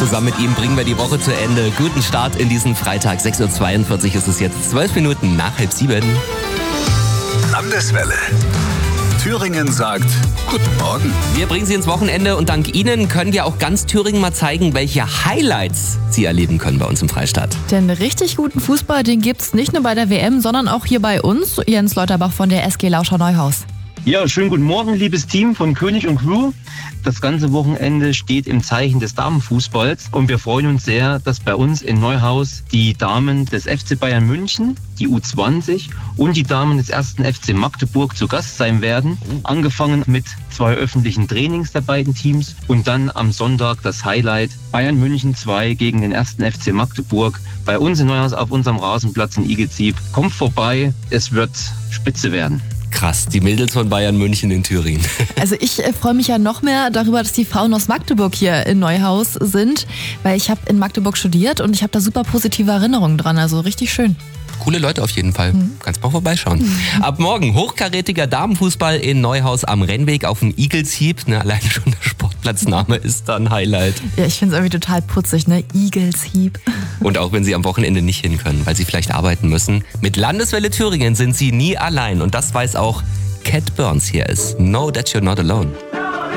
Zusammen mit ihm bringen wir die Woche zu Ende. Guten Start in diesen Freitag. 6.42 Uhr ist es jetzt, 12 Minuten nach 6:30. Landeswelle. Thüringen sagt Guten Morgen. Wir bringen Sie ins Wochenende und dank Ihnen können wir auch ganz Thüringen mal zeigen, welche Highlights Sie erleben können bei uns im Freistaat. Denn richtig guten Fußball, den gibt's nicht nur bei der WM, sondern auch hier bei uns. Jens Leuterbach von der SG Lauscher Neuhaus. Ja, schönen guten Morgen, liebes Team von König und Crew. Das ganze Wochenende steht im Zeichen des Damenfußballs und wir freuen uns sehr, dass bei uns in Neuhaus die Damen des FC Bayern München, die U20 und die Damen des 1. FC Magdeburg zu Gast sein werden. Angefangen mit 2 öffentlichen Trainings der beiden Teams und dann am Sonntag das Highlight Bayern München 2 gegen den 1. FC Magdeburg bei uns in Neuhaus auf unserem Rasenplatz in Igelzieb. Kommt vorbei, es wird spitze werden. Krass, die Mädels von Bayern München in Thüringen. Also ich freue mich ja noch mehr darüber, dass die Frauen aus Magdeburg hier in Neuhaus sind, weil ich habe in Magdeburg studiert und ich habe da super positive Erinnerungen dran, also richtig schön. Coole Leute auf jeden Fall. Kannst mal vorbeischauen. Ab morgen hochkarätiger Damenfußball in Neuhaus am Rennweg auf dem Igelzieb. Alleine schon der Sportplatzname ist da ein Highlight. Ja, ich finde es irgendwie total putzig, ne? Igelzieb. Und auch wenn Sie am Wochenende nicht hin können, weil Sie vielleicht arbeiten müssen. Mit Landeswelle Thüringen sind Sie nie allein. Und das weiß auch Cat Burns hier ist. Know that you're not alone.